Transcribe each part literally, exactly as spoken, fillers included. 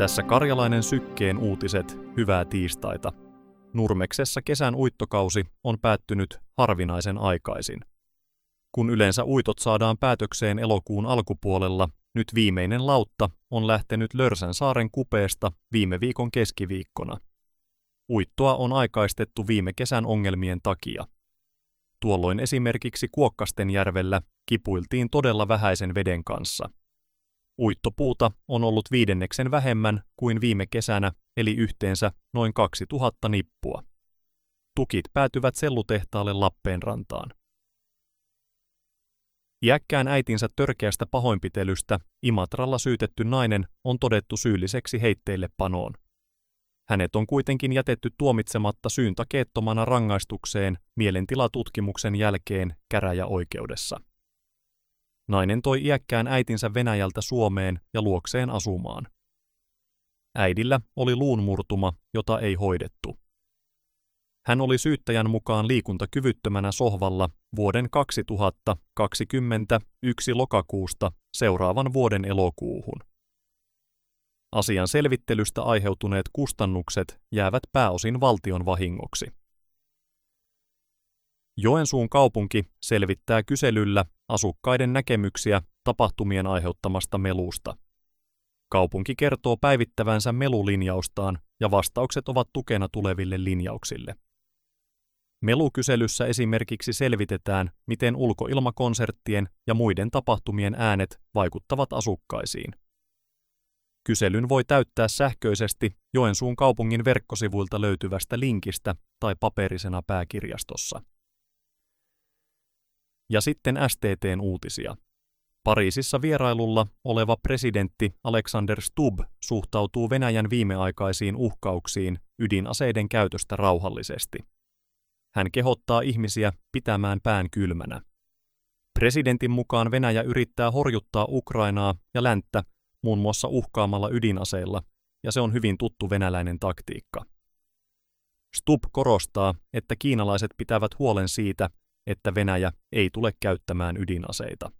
Tässä Karjalainen Sykkeen uutiset, hyvää tiistaita. Nurmeksessa kesän uittokausi on päättynyt harvinaisen aikaisin. Kun yleensä uitot saadaan päätökseen elokuun alkupuolella, nyt viimeinen lautta on lähtenyt Lörsänsaaren kupeesta viime viikon keskiviikkona. Uittoa on aikaistettu viime kesän ongelmien takia. Tuolloin esimerkiksi Kuokkastenjärvellä kipuiltiin todella vähäisen veden kanssa. Uittopuuta on ollut viidenneksen vähemmän kuin viime kesänä, eli yhteensä noin kaksituhatta nippua. Tukit päätyvät sellutehtaalle Lappeenrantaan. Iäkkään äitinsä törkeästä pahoinpitelystä Imatralla syytetty nainen on todettu syylliseksi heitteillepanoon. Hänet on kuitenkin jätetty tuomitsematta syyntakeettomana rangaistukseen mielentilatutkimuksen jälkeen käräjäoikeudessa. Nainen toi iäkkään äitinsä Venäjältä Suomeen ja luokseen asumaan. Äidillä oli luunmurtuma, jota ei hoidettu. Hän oli syyttäjän mukaan liikuntakyvyttömänä sohvalla vuoden kaksituhattakaksikymmentäyksi lokakuusta seuraavan vuoden elokuuhun. Asian selvittelystä aiheutuneet kustannukset jäävät pääosin valtion vahingoksi. Joensuun kaupunki selvittää kyselyllä asukkaiden näkemyksiä tapahtumien aiheuttamasta melusta. Kaupunki kertoo päivittävänsä melulinjaustaan ja vastaukset ovat tukena tuleville linjauksille. Melukyselyssä esimerkiksi selvitetään, miten ulkoilmakonserttien ja muiden tapahtumien äänet vaikuttavat asukkaisiin. Kyselyn voi täyttää sähköisesti Joensuun kaupungin verkkosivuilta löytyvästä linkistä tai paperisena pääkirjastossa. Ja sitten S T T:n uutisia. Pariisissa vierailulla oleva presidentti Alexander Stubb suhtautuu Venäjän viimeaikaisiin uhkauksiin ydinaseiden käytöstä rauhallisesti. Hän kehottaa ihmisiä pitämään pään kylmänä. Presidentin mukaan Venäjä yrittää horjuttaa Ukrainaa ja länttä muun muassa uhkaamalla ydinaseilla, ja se on hyvin tuttu venäläinen taktiikka. Stubb korostaa, että kiinalaiset pitävät huolen siitä, että Venäjä ei tule käyttämään ydinaseita.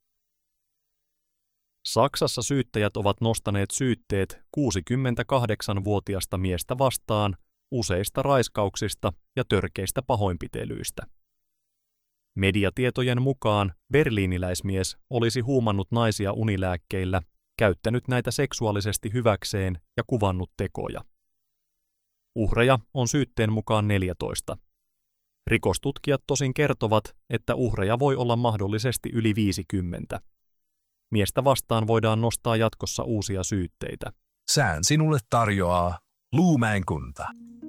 Saksassa syyttäjät ovat nostaneet syytteet kuusikymmentäkahdeksanvuotiasta miestä vastaan useista raiskauksista ja törkeistä pahoinpitelyistä. Mediatietojen mukaan berliiniläismies olisi huumannut naisia unilääkkeillä, käyttänyt näitä seksuaalisesti hyväkseen ja kuvannut tekoja. Uhreja on syytteen mukaan neljätoista. Rikostutkijat tosin kertovat, että uhreja voi olla mahdollisesti yli viisikymmentä. Miestä vastaan voidaan nostaa jatkossa uusia syytteitä. Sään sinulle tarjoaa Luumäen kunta.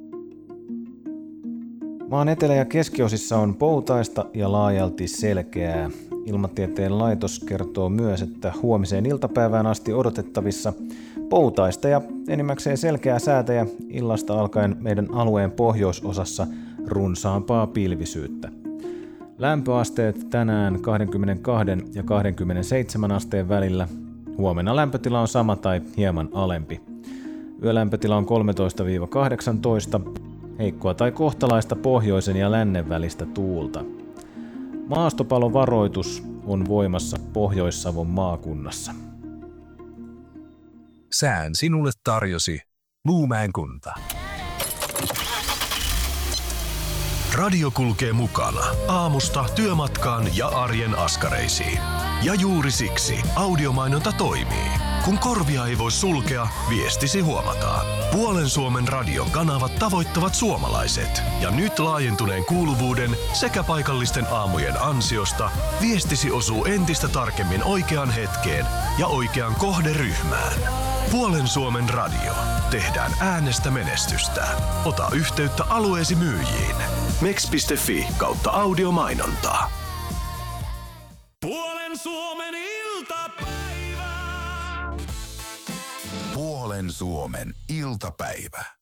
Maan etelä- ja keskiosissa on poutaista ja laajalti selkeää. Ilmatieteen laitos kertoo myös, että huomiseen iltapäivään asti odotettavissa poutaista ja enimmäkseen selkeää säätä ja illasta alkaen meidän alueen pohjoisosassa runsaampaa pilvisyyttä. Lämpöasteet tänään kaksikymmentäkaksi ja kaksikymmentäseitsemän asteen välillä. Huomenna lämpötila on sama tai hieman alempi. Yölämpötila on kolmetoista kahdeksantoista, heikkoa tai kohtalaista pohjoisen ja lännen välistä tuulta. Maastopalovaroitus on voimassa Pohjois-Savon maakunnassa. Sään sinulle tarjosi Luumäen kunta. Radio kulkee mukana aamusta työmatkaan ja arjen askareisiin. Ja juuri siksi audiomainonta toimii. Kun korvia ei voi sulkea, viestisi huomataan. Puolen Suomen radion kanavat tavoittavat suomalaiset. Ja nyt laajentuneen kuuluvuuden sekä paikallisten aamujen ansiosta viestisi osuu entistä tarkemmin oikeaan hetkeen ja oikeaan kohderyhmään. Puolen Suomen radio. Tehdään äänestä menestystä. Ota yhteyttä alueesi myyjiin. meks piste fi kautta audiomainontaa. Puolen Suomen iltapäivä. Puolen Suomen iltapäivä.